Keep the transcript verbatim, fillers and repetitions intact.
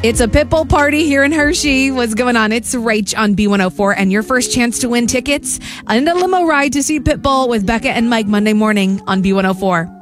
It's a Pitbull party here in Hershey. What's going on? It's Rach on B one oh four, and your first chance to win tickets and a limo ride to see Pitbull with Becca and Mike Monday morning on B one oh four.